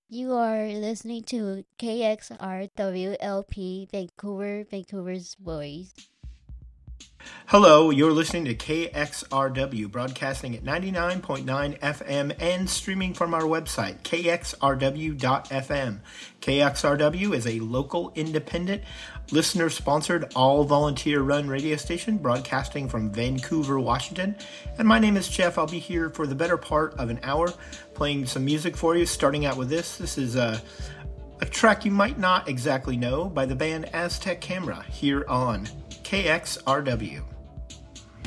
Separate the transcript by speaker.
Speaker 1: You are listening to KXRWLP Vancouver, Vancouver's Voice.
Speaker 2: Hello, you're listening to KXRW, broadcasting at 99.9 FM and streaming from our website, kxrw.fm. KXRW is a local, independent, listener-sponsored, all-volunteer-run radio station broadcasting from Vancouver, Washington. And my name is Jeff. I'll be here for the better part of an hour playing some music for you, starting out with this. This is a track you might not exactly know by the band Aztec Camera here on KXRW.